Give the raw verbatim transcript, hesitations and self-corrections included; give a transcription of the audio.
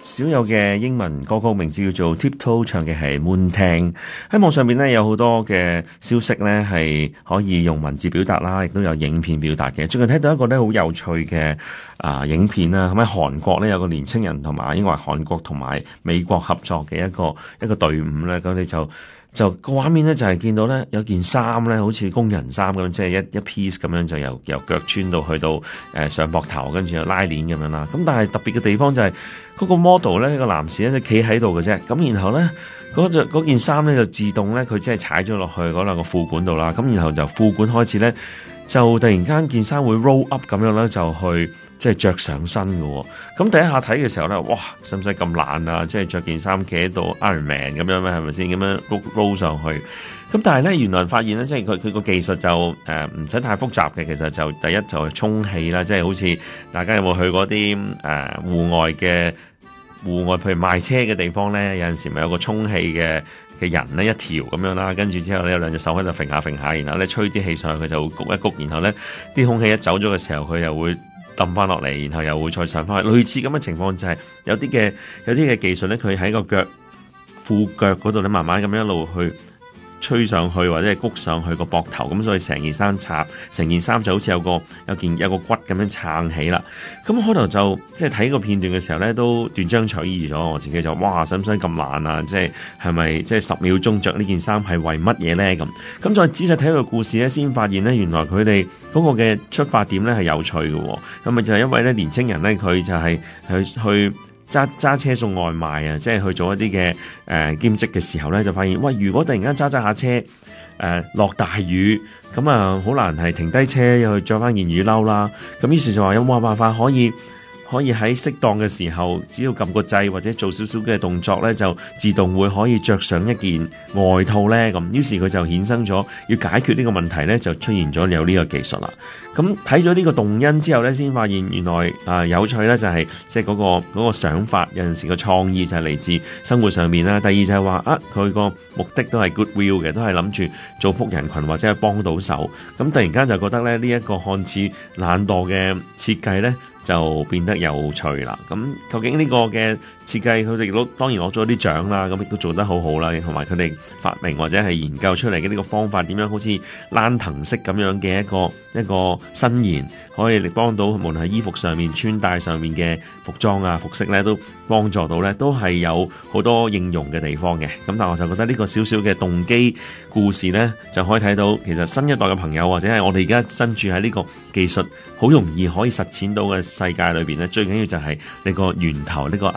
少有嘅英文歌曲，名字叫做 Tiptoe， 唱嘅係 Moontang。喺網上面咧有好多嘅消息咧係可以用文字表達啦，亦都有影片表達嘅。最近睇到一個咧好有趣嘅啊、呃、影片啦，咁喺韓國咧有個年青人同埋應該係韓國同埋美國合作嘅一個一個隊伍咧，咁你就就個畫面咧就係見到咧有件衫咧好似工人衫咁，即係一一 piece 咁樣，就由由腳穿到去到誒、呃、上膊頭，跟住又拉鏈咁樣啦。咁但係特別嘅地方就係、是、嗰、那個 model 咧，個男士咧就企喺度嘅啫。咁然後咧嗰件衫咧就自動咧佢即係踩咗落去嗰兩個褲管度啦。咁然後就褲管開始咧就突然間件衫會 roll up 咁樣咧就去即係着上身嘅喎。咁第一下睇嘅時候咧，哇，使唔使咁懶啊？即係着件衫企喺度 Iron Man 咁樣咩？係咪先咁樣 roll roll 上去？咁但係咧，原來發現咧，即係佢佢個技術就誒唔使太複雜嘅。其實就第一就係充氣啦，即係好似大家有冇去過啲誒戶外嘅戶外，譬如賣車嘅地方咧，有陣時咪有個充氣嘅嘅人咧一條咁樣啦，跟住之後咧有兩隻手喺度揈下揈下，然後咧吹啲氣上去，佢就會焗一焗，然後咧啲空氣一走咗嘅時候，佢又會抌翻落嚟，然後又會再上翻去。類似咁嘅情況就係有啲嘅有啲嘅技術咧，佢喺個腳褲腳嗰度咧，慢慢咁樣一路去吹上去或者係谷上去個膊頭，咁所以成件衫插，成件衫就好似有個有件有個骨咁樣撐起啦。咁開頭就即係睇個片段嘅時候咧，都斷章取義咗。我自己就哇，使唔使咁懶啊？即係係咪即係十秒鐘着呢件衫係為乜嘢咧？咁咁再仔細睇個故事咧，先發現咧原來佢哋嗰個嘅出發點咧係有趣嘅。咁咪就係因為咧年青人咧佢就係去去。揸揸車送外賣啊，即係去做一啲嘅誒兼職嘅時候咧，就發現喂，如果突然間揸揸下車誒落、呃、大雨，咁啊好難係停低車又去着翻件雨褸啦。咁於是就話有冇辦法可以可以喺適當嘅時候，只要撳個掣或者做少少嘅動作咧，就自動會可以着上一件外套咧。咁於是佢就衍生咗要解決呢個問題咧，就出現咗有呢個技術啦。咁睇咗呢個動因之後咧，先發現原來啊、呃、有趣咧，就係即係嗰個嗰、嗰個想法有陣時個創意就係嚟自生活上面啦。第二就係話啊，佢個目的都係 goodwill 嘅，都係諗住造福人群或者係幫到手。咁突然間就覺得咧呢一、這個看似懶惰嘅設計咧，就變得有趣啦。咁究竟呢個嘅設計，佢哋攞當然攞咗啲獎啦，咁亦都做得好好啦。同埋佢哋發明或者係研究出嚟嘅呢個方法，點樣好似躝藤式咁樣嘅一個一個伸延，可以嚟幫到無論係衣服上面穿戴上面嘅服裝啊服飾咧，都幫助到咧，都係有好多應用嘅地方嘅。咁但係我就覺得呢個少少嘅動機故事咧，就可以睇到其實新一代嘅朋友或者係我哋而家身處喺呢個技術好容易可以實踐到嘅世界裏邊咧，最緊要就係呢個源頭呢個